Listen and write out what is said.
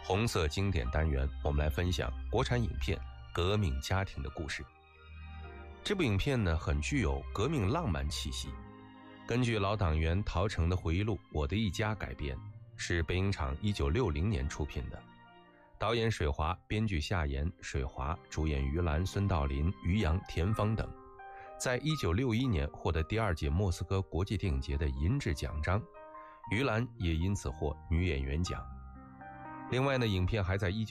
红色经典单元，我们来分享国产影片《革命家庭的故事》。这部影片呢，很具有革命浪漫气息，根据老党员陶成的回忆录《我的一家》改编，是北影厂1960年出品的。导演水华，编剧夏言、水华，主演于兰、孙道临、于洋、田芳等。在1961年获得第2届莫斯科国际电影节的银质奖章，于兰也因此获女演员奖。另外呢，影片还在